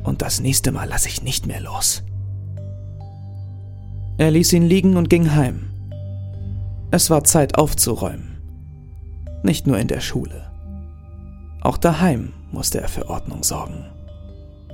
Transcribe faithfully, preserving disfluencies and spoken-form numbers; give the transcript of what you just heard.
Und das nächste Mal lasse ich nicht mehr los.« Er ließ ihn liegen und ging heim. Es war Zeit aufzuräumen. Nicht nur in der Schule. Auch daheim musste er für Ordnung sorgen.